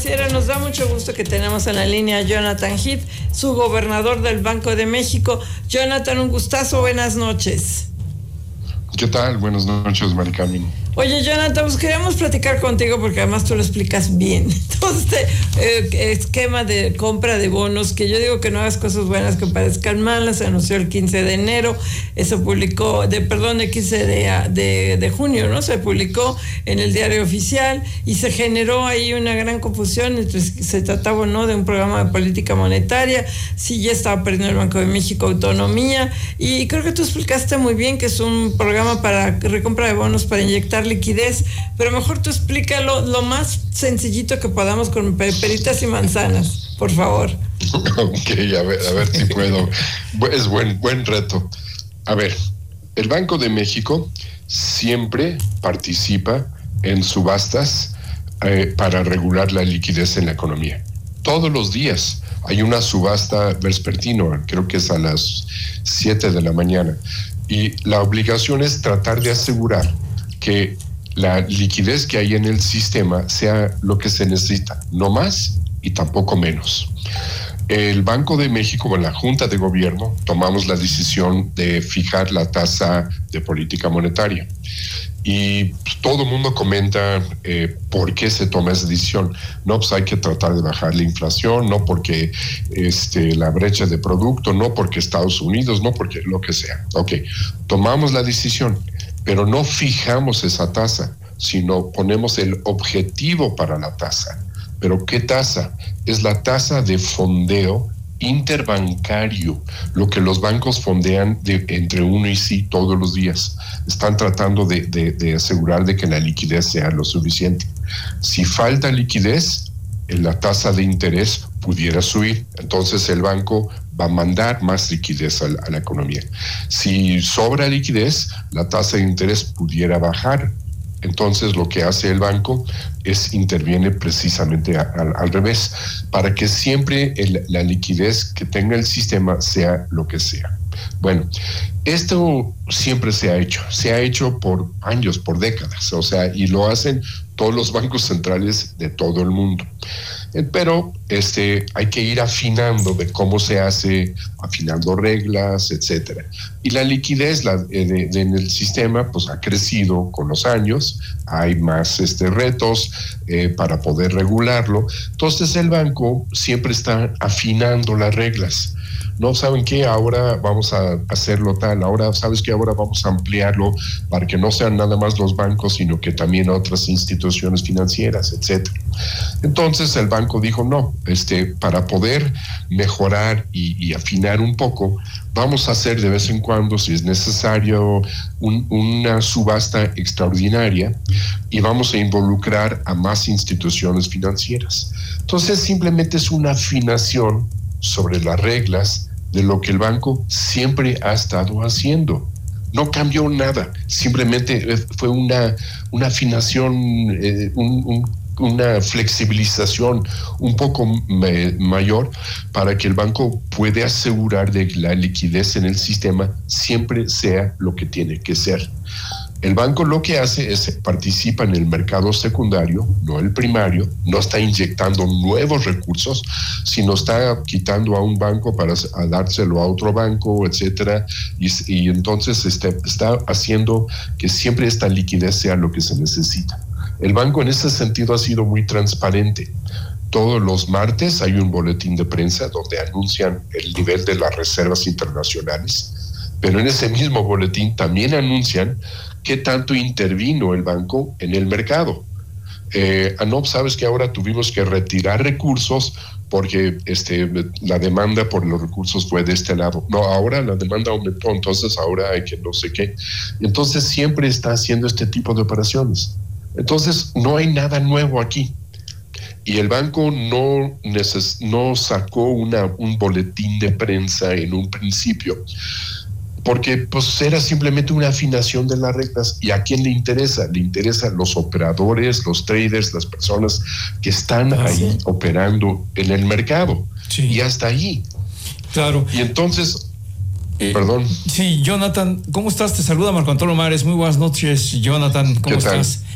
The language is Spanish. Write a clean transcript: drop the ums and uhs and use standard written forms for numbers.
Financiera. Nos da mucho gusto que tenemos en la línea a Jonathan Heath, su gobernador del Banco de México. Jonathan, un gustazo, buenas noches. ¿Qué tal? Buenas noches, Mari Carmen. Oye, Jonathan, pues queríamos platicar contigo porque además tú lo explicas bien. Todo este esquema de compra de bonos, que yo digo que no hagas cosas buenas que parezcan malas, se anunció el 15 de enero, eso publicó, el 15 de junio, ¿no? Se publicó en el Diario Oficial y se generó ahí una gran confusión entre si se trataba o no de un programa de política monetaria, si ya estaba perdiendo el Banco de México autonomía, y creo que tú explicaste muy bien que es un programa para recompra de bonos para inyectar liquidez, pero mejor tú explícalo lo más sencillito que podamos con peritas y manzanas, por favor. Ok, a ver si puedo. Es buen reto. A ver, el Banco de México siempre participa en subastas para regular la liquidez en la economía. Todos los días hay una subasta vespertina, creo que es a las 7 de la mañana, y la obligación es tratar de asegurar que la liquidez que hay en el sistema sea lo que se necesita, no más y tampoco menos. El Banco de México, en la Junta de Gobierno, tomamos la decisión de fijar la tasa de política monetaria. Y todo el mundo comenta por qué se toma esa decisión. No, pues hay que tratar de bajar la inflación, no porque la brecha de producto, no porque Estados Unidos, no porque lo que sea. Ok, tomamos la decisión, pero no fijamos esa tasa, sino ponemos el objetivo para la tasa. ¿Pero qué tasa? Es la tasa de fondeo interbancario, lo que los bancos fondean entre uno y sí todos los días. Están tratando de asegurar de que la liquidez sea lo suficiente. Si falta liquidez, la tasa de interés pudiera subir, entonces el banco va a mandar más liquidez a la economía. Si sobra liquidez, la tasa de interés pudiera bajar. Entonces lo que hace el banco es interviene precisamente al revés, para que siempre la liquidez que tenga el sistema sea lo que sea. Bueno, esto siempre se ha hecho por años, por décadas, y lo hacen todos los bancos centrales de todo el mundo. Pero hay que ir afinando de cómo se hace, afinando reglas, etcétera. Y la liquidez en el sistema pues ha crecido con los años, hay más retos para poder regularlo. Entonces el banco siempre está afinando las reglas. No, ¿saben qué? Ahora vamos a hacerlo tal, ahora, ¿sabes qué? Ahora vamos a ampliarlo para que no sean nada más los bancos, sino que también otras instituciones financieras, etcétera. Entonces el banco dijo, no, para poder mejorar y afinar un poco, vamos a hacer de vez en cuando, si es necesario, una subasta extraordinaria y vamos a involucrar a más instituciones financieras. Entonces simplemente es una afinación sobre las reglas de lo que el banco siempre ha estado haciendo. No cambió nada, simplemente fue una afinación, una flexibilización un poco mayor para que el banco pueda asegurar de que la liquidez en el sistema siempre sea lo que tiene que ser. El banco lo que hace es participa en el mercado secundario, no el primario, no está inyectando nuevos recursos, sino está quitando a un banco para dárselo a otro banco, etcétera, y entonces está haciendo que siempre esta liquidez sea lo que se necesita. El banco en ese sentido ha sido muy transparente. Todos los martes hay un boletín de prensa donde anuncian el nivel de las reservas internacionales, pero en ese mismo boletín también anuncian qué tanto intervino el banco en el mercado. No, sabes que ahora tuvimos que retirar recursos porque la demanda por los recursos fue de este lado. No, ahora la demanda aumentó, entonces ahora hay que no sé qué. Entonces siempre está haciendo este tipo de operaciones. Entonces no hay nada nuevo aquí. Y el banco no sacó un boletín de prensa en un principio, porque pues era simplemente una afinación de las reglas. ¿Y a quién le interesa? Le interesan los operadores, los traders, las personas que están ahí operando en el mercado. Sí. Y hasta ahí. Claro. Y entonces, perdón. Sí, Jonathan, ¿cómo estás? Te saluda Marco Antonio Mares. Muy buenas noches, Jonathan. ¿Cómo estás?